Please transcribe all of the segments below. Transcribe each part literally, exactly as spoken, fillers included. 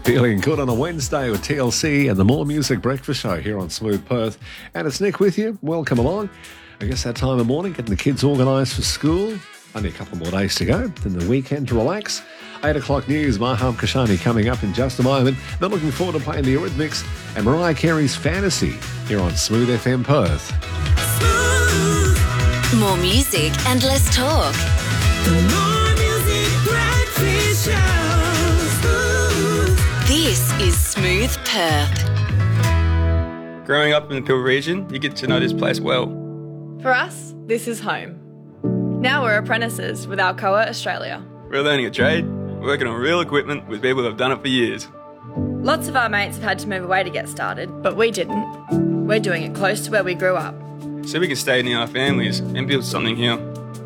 Feeling good on a Wednesday with T L C and the More Music Breakfast Show here on Smooth Perth. And it's Nick with you. Welcome along. I guess that time of morning, getting the kids organised for school. Only a couple more days to go, then the weekend to relax. eight o'clock news, Maham Kashani coming up in just a moment. Then looking forward to playing the Eurythmics and Mariah Carey's Fantasy here on Smooth F M Perth. Smooth. More music and less talk. The More Music Breakfast Show. This is Smooth Perth. Growing up in the Peel region, you get to know this place well. For us, this is home. Now we're apprentices with Alcoa Australia. We're learning a trade, working on real equipment with people who have done it for years. Lots of our mates have had to move away to get started, but we didn't. We're doing it close to where we grew up. So we can stay near our families and build something here.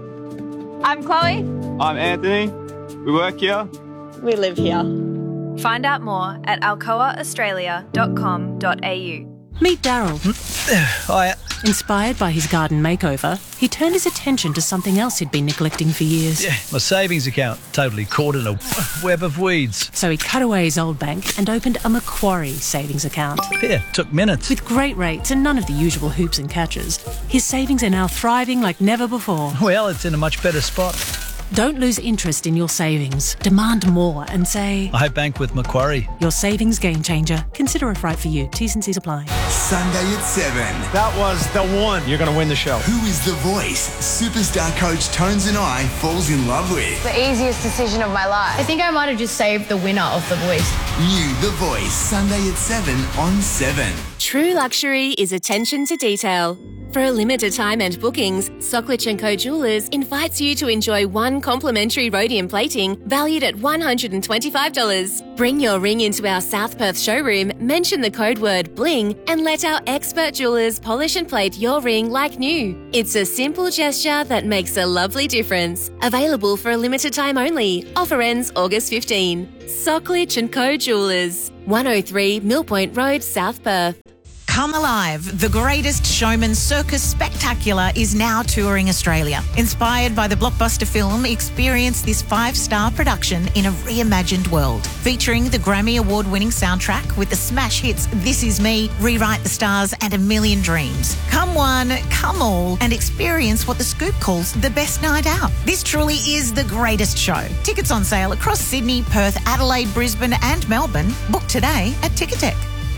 I'm Chloe. I'm Anthony. We work here. We live here. Find out more at alcoa australia dot com dot a u. Meet Daryl. Hiya. Inspired by his garden makeover, he turned his attention to something else he'd been neglecting for years. Yeah, my savings account, totally caught in a web of weeds. So he cut away his old bank and opened a Macquarie savings account. Yeah, took minutes. With great rates and none of the usual hoops and catches, his savings are now thriving like never before. Well, it's in a much better spot. Don't lose interest in your savings. Demand more and say, I bank with Macquarie. Your savings game changer. Consider if right for you. T's and C's apply. Sunday at seven. That was the one. You're going to win the show. Who is the voice superstar coach Tones and I falls in love with? The easiest decision of my life. I think I might have just saved the winner of The Voice. You, The Voice, Sunday at seven on seven. True luxury is attention to detail. For a limited time and bookings, Socklich and Co Jewellers invites you to enjoy one complimentary rhodium plating valued at one hundred twenty-five dollars. Bring your ring into our South Perth showroom, mention the code word BLING, and let our expert jewellers polish and plate your ring like new. It's a simple gesture that makes a lovely difference. Available for a limited time only. Offer ends August fifteenth. Socklich and Co Jewellers, one oh three Mill Point Road, South Perth. Come Alive, the greatest showman circus spectacular, is now touring Australia. Inspired by the blockbuster film, experience this five-star production in a reimagined world. Featuring the Grammy Award-winning soundtrack with the smash hits This Is Me, Rewrite the Stars and A Million Dreams. Come one, come all, and experience what The Scoop calls the best night out. This truly is the greatest show. Tickets on sale across Sydney, Perth, Adelaide, Brisbane and Melbourne. Book today at Ticketek.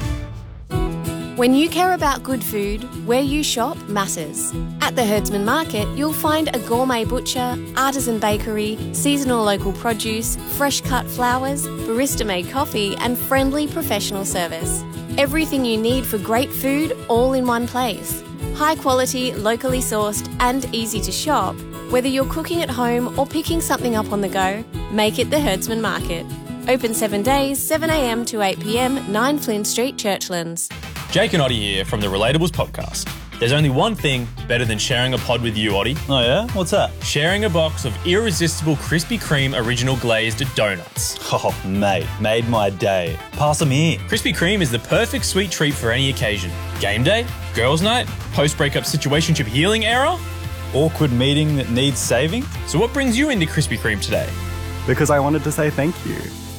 When you care about good food, where you shop matters. At the Herdsman Market, you'll find a gourmet butcher, artisan bakery, seasonal local produce, fresh cut flowers, barista-made coffee and friendly professional service. Everything you need for great food all in one place. High quality, locally sourced and easy to shop. Whether you're cooking at home or picking something up on the go, make it the Herdsman Market. Open seven days, seven a m to eight p m, nine Flynn Street, Churchlands. Jake and Oddie here from the Relatables podcast. There's only one thing better than sharing a pod with you, Oddie. Oh yeah? What's that? Sharing a box of irresistible Krispy Kreme original glazed donuts. Oh, mate, made my day. Pass them here. Krispy Kreme is the perfect sweet treat for any occasion. Game day, girls' night, post-breakup situationship healing era. Awkward meeting that needs saving. So what brings you into Krispy Kreme today? Because I wanted to say thank you.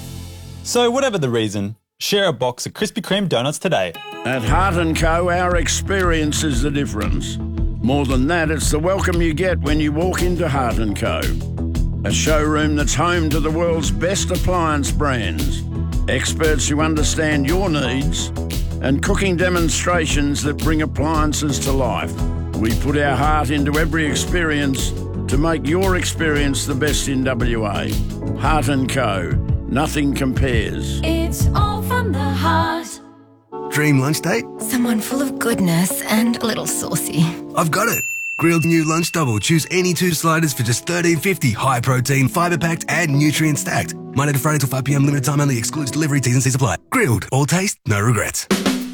So whatever the reason, share a box of Krispy Kreme donuts today. At Heart and Co, our experience is the difference. More than that, it's the welcome you get when you walk into Heart and Co. A showroom that's home to the world's best appliance brands, experts who understand your needs, and cooking demonstrations that bring appliances to life. We put our heart into every experience to make your experience the best in W A. Heart and Co. Nothing compares. It's all from the heart. Dream lunch date? Someone full of goodness and a little saucy. I've got it. Grilled new lunch double. Choose any two sliders for just thirteen fifty. High protein, fibre packed and nutrient stacked. Monday to Friday till five p m. Limited time only. Excludes delivery. T's and C's apply. Grilled. All taste, no regrets.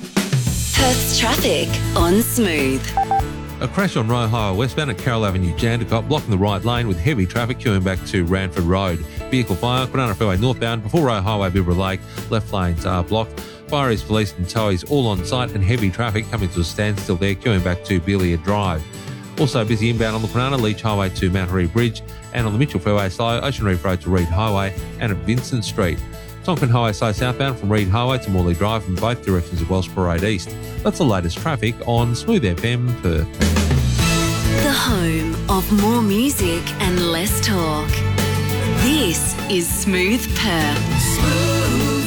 Perth's traffic on Smooth. A crash on Roe Highway westbound at Carroll Avenue, Jandakot, blocking the right lane with heavy traffic queuing back to Ranford Road. Vehicle fire, Banana Fairway northbound, before Roe Highway, Bibra Lake. Left lanes are blocked. Fire is police and towies all on site and heavy traffic coming to a standstill there, queuing back to Belia Drive. Also busy inbound on the Banana Leach Highway to Mount Harry Bridge and on the Mitchell Fairway slow, Ocean Reef Road to Reed Highway and at Vincent Street. Tonkin Highway Side southbound from Reed Highway to Morley Drive in both directions of Welsh Parade East. That's the latest traffic on Smooth F M Perth. The home of more music and less talk. This is Smooth Perth. Smooth.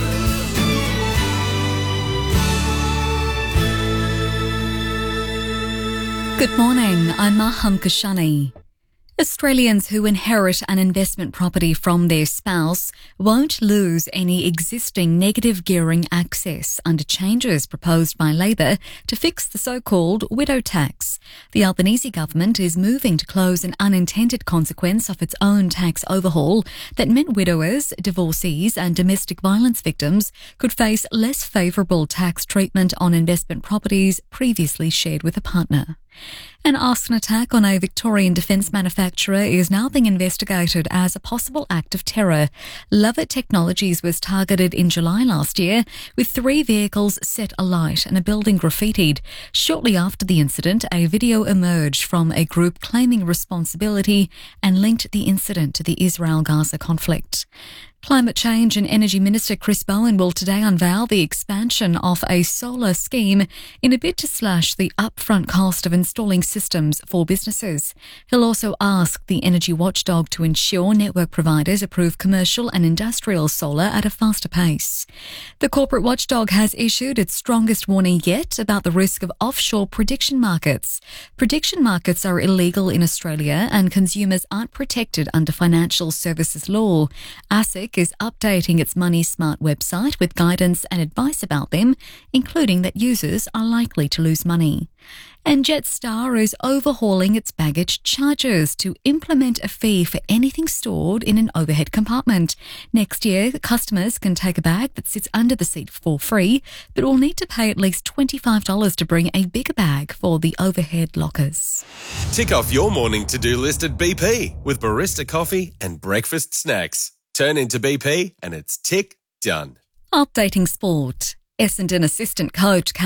Good morning, I'm Maham Kashani. Australians who inherit an investment property from their spouse won't lose any existing negative gearing access under changes proposed by Labor to fix the so-called widow tax. The Albanese government is moving to close an unintended consequence of its own tax overhaul that meant widowers, divorcees and domestic violence victims could face less favourable tax treatment on investment properties previously shared with a partner. An arson attack on a Victorian defence manufacturer is now being investigated as a possible act of terror. Lovett Technologies was targeted in July last year with three vehicles set alight and a building graffitied. Shortly after the incident, a video emerged from a group claiming responsibility and linked the incident to the Israel-Gaza conflict. Climate Change and Energy Minister Chris Bowen will today unveil the expansion of a solar scheme in a bid to slash the upfront cost of installing systems for businesses. He'll also ask the energy watchdog to ensure network providers approve commercial and industrial solar at a faster pace. The corporate watchdog has issued its strongest warning yet about the risk of offshore prediction markets. Prediction markets are illegal in Australia and consumers aren't protected under financial services law. ASIC is updating its Money Smart website with guidance and advice about them, including that users are likely to lose money. And Jetstar is overhauling its baggage charges to implement a fee for anything stored in an overhead compartment. Next year, customers can take a bag that sits under the seat for free, but will need to pay at least twenty-five dollars to bring a bigger bag for the overhead lockers. Tick off your morning to-do list at B P with barista coffee and breakfast snacks. Turn into B P and it's tick done. Updating sport. Essendon assistant coach